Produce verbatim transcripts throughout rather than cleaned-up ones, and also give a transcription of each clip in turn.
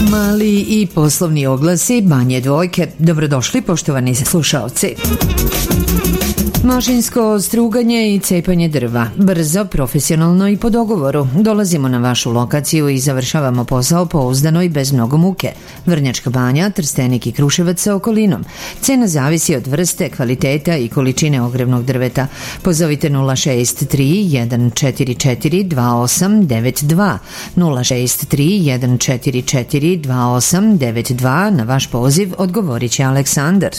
Mali i poslovni oglasi Banje Dvojke. Dobrodošli poštovani slušaoci. Mašinsko struganje i cepanje drva. Brzo, profesionalno i po dogovoru. Dolazimo na vašu lokaciju i završavamo posao pouzdano i bez mnogo muke. Vrnjačka Banja, Trstenik i Kruševac sa okolinom. Cena zavisi od vrste, kvaliteta i količine ogrevnog drveta. Pozovite nula šest tri jedan četiri četiri dva osam devet dva nula šest tri jedan četiri četiri dva osam devet dva. Na vaš poziv odgovorit će Aleksandar.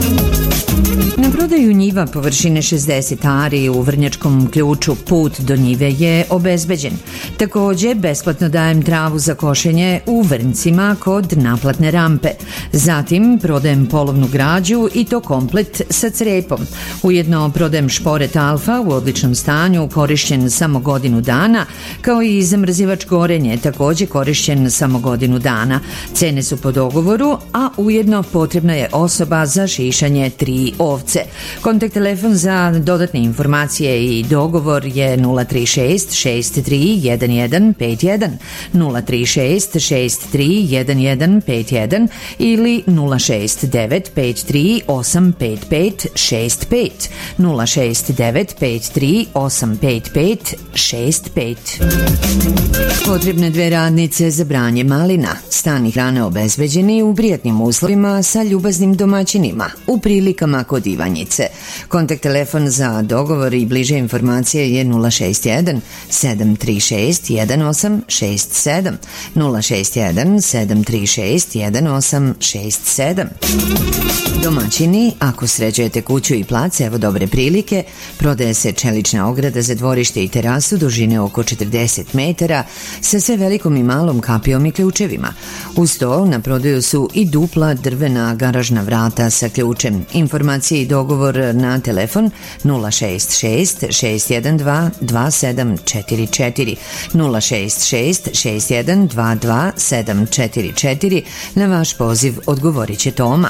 Na prodaju njiva površine šezdeset ari u Vrnjačkom Ključu put do njive je obezbeđen. Takođe, besplatno dajem travu za košenje u Vrncima kod naplatne rampe. Zatim, prodajem polovnu građu i to komplet sa crepom. Ujedno prodajem šporet Alfa u odličnom stanju, korišćen samo godinu dana, kao i zamrzivač gorenje, takođe korišćen samo godinu dana. Cene su po dogovoru, a ujedno potrebna je osoba za šišanje tri ovce. Kontakt telefon za dodatne informacije i dogovor je nula tri šest šest tri jedan jedan pet jedan nula tri šest šest tri jedan jedan pet jedan ili nula šest devet pet tri osam pet pet šest pet nula šest devet pet tri osam pet pet šest pet. Potrebne dve radnice za branje malina. Stan i hrana obezbeđeni u prijatnim uslovima sa ljubaznim domaćinima u prilikama kod Ivanjice. Kontakt telefon za dogovor i bliže informacije je nula šest jedan sedam tri šest jedan osam šest sedam nula šest jedan sedam tri šest jedan osam šest sedam. Domaćini, ako sređujete kuću i plac, evo dobre prilike, prodaje se čelična ograda za dvorište i terasu dužine oko četrdeset metara sa sve velikom i malom kapijom i ključevima. Uz to na prodaju su i dupla drvena garažna vrata sa ključem. Informacije i dogovor na telefon nula šest šest šest jedan dva dva sedam četiri četiri nula šest šest šest jedan dva dva sedam četiri četiri. Na vaš poziv odgovorit će Toma.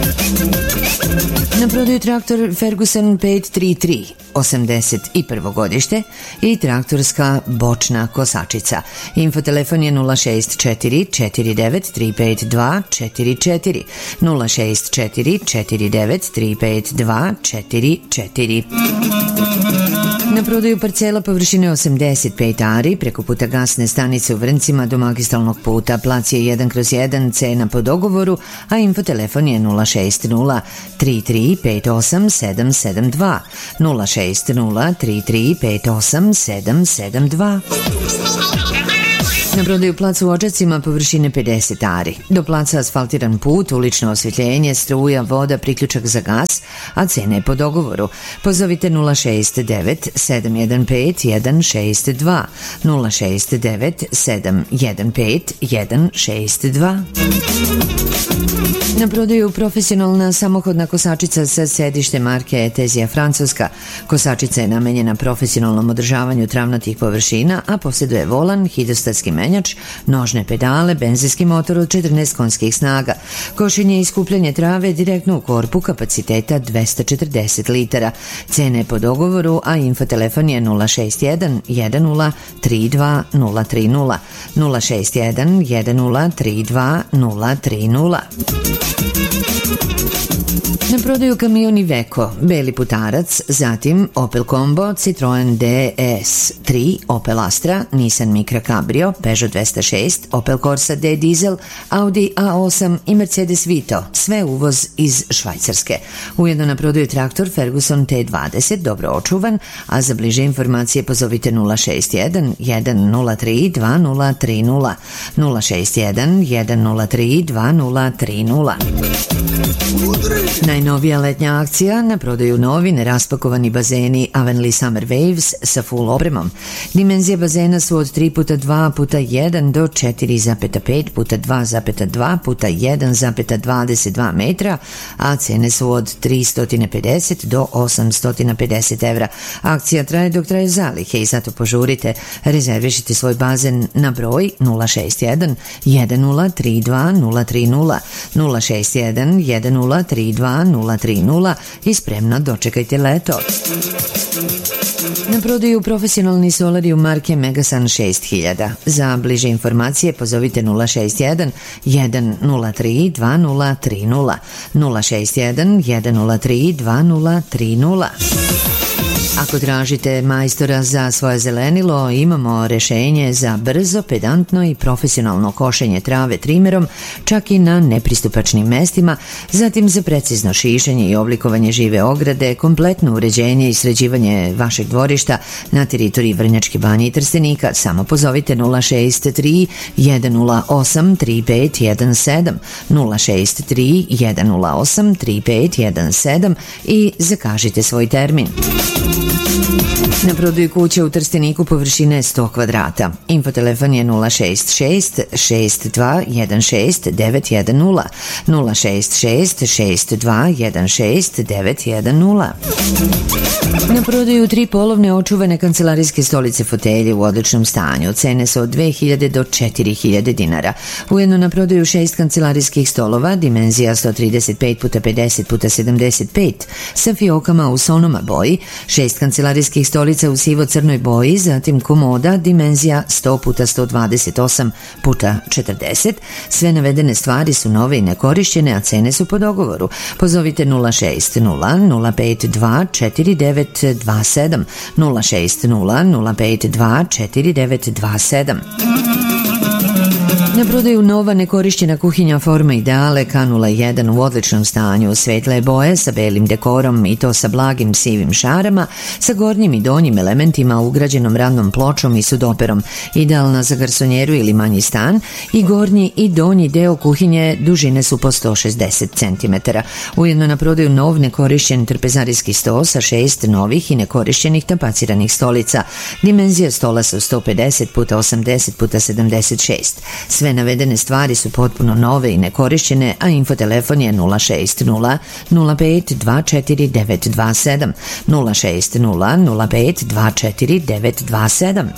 Na prodaju traktor Ferguson pet tri tri osamdeset prvo godište i traktorska bočna kosačica. Infotelefon je nula šest četiri četiri devet tri pet dva četiri četiri nula šest četiri četiri devet tri pet dva četiri četiri. Na prodaju parcela površine osamdeset pet ari preko puta gasne stanice u Vrncima do magistralnog puta. Plac je jedan kroz jedan, cena po dogovoru, a infotelefon je nula šest nula tri tri pet osam sedam sedam dva nula šest nula tri tri pet osam sedam sedam dva. Na prodaju plac u Odžacima površine pedeset ari. Do placa asfaltiran put, ulično osvetljenje, struja, voda, priključak za gas, a cene je po dogovoru. Pozovite nula šest devet sedam jedan pet jedan šest dva nula šest devet sedam jedan pet jedan šest dva. Na prodaju profesionalna samohodna kosačica sa sedištem marke Etezija Francuska. Kosačica je namenjena profesionalnom održavanju travnatih površina, a posjeduje volan, hidrostatski menjač, nožne pedale, benzinski motor od četrnaest konjskih snaga. Košenje i skupljanje trave direktno u korpu kapaciteta dvesta četrdeset litara. Cene po dogovoru, a infotelefon je nula šest jedan jedan nula tri dva nula tri nula nula šest jedan jedan nula tri dva nula tri nula. Na prodaju kamion Iveco, beli putarac, zatim Opel Combo, Citroen D S tri, Opel Astra, Nissan Micra Cabrio, Peugeot dvesta šest, Opel Corsa D Diesel, Audi A osam i Mercedes Vito, sve uvoz iz Švajcarske. Ujedno na prodaju traktor Ferguson T dvadeset, dobro očuvan, a za bliže informacije pozovite nula šest jedan jedan nula tri dva nula tri nula nula šest jedan jedan nula tri dva nula tri nula. Najnovija letnja akcija, na prodaju novi neraspakovani bazeni Avenli Summer Waves sa full opremom. Dimenzije bazena su od tri puta dva puta jedan do četiri zarez pet puta dva zarez dva puta jedan zarez dvadeset dva metra, a cene su od tristo pedeset do osamsto pedeset evra. Akcija traje dok traje zalihe i zato požurite. Rezervišite svoj bazen na broj nula šest jedan jedan nula tri dva nula tri nula nula šest jedan jedan nula tri dva nula tri nula i spremno dočekajte leto. Na prodaju profesionalni solarium marke Megasun šest hiljada. Za bliže informacije pozovite nula šest jedan jedan nula tri dva nula tri nula, nula šest jedan jedan nula tri dva nula tri nula. Ako tražite majstora za svoje zelenilo, imamo rešenje za brzo, pedantno i profesionalno košenje trave trimerom, čak i na nepristupačnim mestima, zatim za precizno šišanje i oblikovanje žive ograde, kompletno uređenje i sređivanje vašeg dvorišta na teritoriji Vrnjačke Banje i Trstenika. Samo pozovite nula šest tri jedan nula osam tri pet jedan sedam, nula šest tri jedan nula osam tri pet jedan sedam i zakažite svoj termin. Na prodaju kuća u Trsteniku površine sto kvadrata. Infotelefon je nula šest šest šest dva jedan šest devet jedan nula, nula šest šest šest dva jedan šest devet jedan nula. Na prodaju tri polovne očuvane kancelarijske stolice fotelje u odličnom stanju. Cene su od dve hiljade do četiri hiljade dinara. Ujedno na prodaju šest kancelarijskih stolova, dimenzija sto trideset pet puta pedeset puta sedamdeset pet, sa fiokama u sonoma boji, šest kancelarijskih stolica u sivo-crnoj boji, zatim komoda, dimenzija sto puta sto dvadeset osam puta četrdeset. Sve navedene stvari su nove i nekorišćene, a cene su po dogovoru. Pozovite nula šest nula nula pet dva četiri devet dva sedam, nula šest nula nula pet dva četiri devet dva sedam. Na prodaju nova nekorišćena kuhinja Forma Ideale K nula jedan u odličnom stanju, svetle boje sa belim dekorom i to sa blagim sivim šarama, sa gornjim i donjim elementima, ugrađenom radnom pločom i sudoperom, idealna za garsonjeru ili manji stan, i gornji i donji deo kuhinje dužine su po sto šezdeset centimetara. Ujedno na prodaju nov nekorišćen trpezarijski sto sa šest novih i nekorišćenih tapaciranih stolica. Dimenzija stola su sto pedeset puta osamdeset puta sedamdeset šest. Sve navedene stvari su potpuno nove i nekorišćene, a infotelefon je nula šest nula nula pet dva četiri devet dva sedam, nula šest nula nula pet dva četiri devet dva sedam.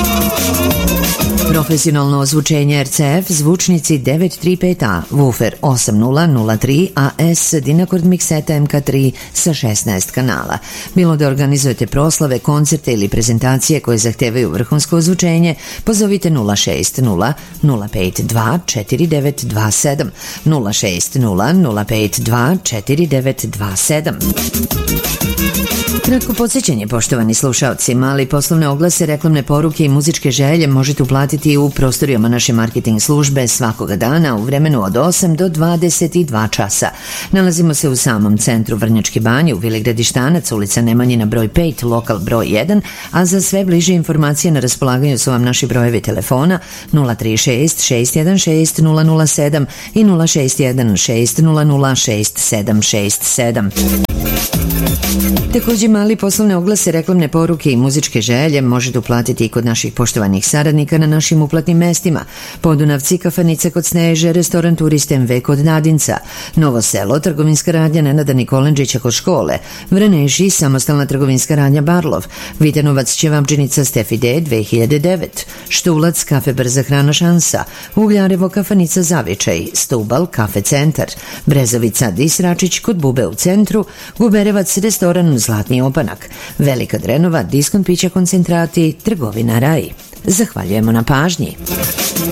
Profesionalno ozvučenje R C F, zvučnici devet tri pet A, woofer osam nula nula tri A S, Dynacord mikseta M K tri sa šesnaest kanala. Bilo da organizujete proslave, koncerte ili prezentacije koje zahtevaju vrhunsko ozvučenje, pozovite nula šest nula nula pet dva četiri devet dva sedam, nula šest nula nula pet dva četiri devet dva sedam. Kratko podsjećanje, poštovani slušaoci, mali poslovne oglase, reklamne poruke i muzičke želje možete uplatiti u prostorijama naše marketing službe svakoga dana u vremenu od osam do dvadeset dva časa. Nalazimo se u samom centru Vrnjačke Banje, u Vili Gradištanac, ulica Nemanjina broj pet, lokal broj jedan, a za sve bliže informacije na raspolaganju su vam naši brojevi telefona nula tri šest šest jedan šest nula nula sedam i nula šest jedan šest nula nula šest sedam šest sedam. Također mali poslovne oglase, reklamne poruke i muzičke želje možete uplatiti i kod naših poštovanih saradnika na našim uplatnim mestima: Podunavci, kafanica kod Sneže, restoran Turist M V kod Nadinca, Novo Selo, trgovinska radnja Nenada Nikolenđića kod škole, Vrneži, samostalna trgovinska radnja Barlov, Vitanovac, ćevabdžinica Stefi D dve hiljade devet, Štulac, kafe Brza hrana Šansa, Ugljarevo, kafanica Zavičaj, Stubal, kafe Centar, Brezovica, Disračić kod Bube u centru, Guberevac, restoran Zlatni opanak, Velika Drenova, diskont pića koncentrati, trgovina Raj. Zahvaljujemo na pažnji.